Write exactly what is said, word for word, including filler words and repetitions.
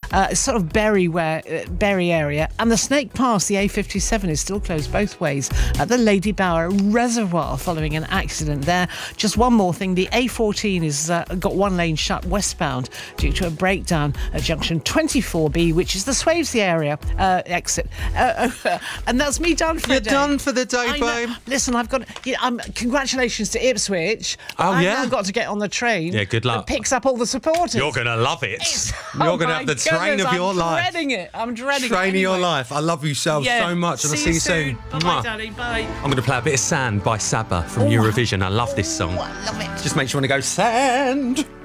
uh, sort of Bury, where, uh, Bury area. And the Snake Pass, the A fifty-seven, is still closed both ways at the Lady Bower Reservoir following an accident there. Just one more thing, the A fourteen has uh, got one lane shut westbound due to a breakdown at junction twenty-four B, which is the Swavesey area uh, exit. Uh, uh, and that's me done for You're the day. done for the day, I know. babe. Listen, I've got... Yeah, um, congratulations to Ipswich. Oh, I've yeah? now got to get on the train. Yeah, good luck. That picks up all the supporters. You're going to love it. It's- You're oh going to my have the train goodness, of your I'm life. I'm dreading it. I'm dreading Train it. of your anyway. life. I love yourself Yeah. so much, and I'll see you soon. Bye, Mwah. Daddy. Bye. I'm going to play a bit of Sand by Saba from Oh. Eurovision. I love this song. Oh, I love it. Just makes you want to go, Sand.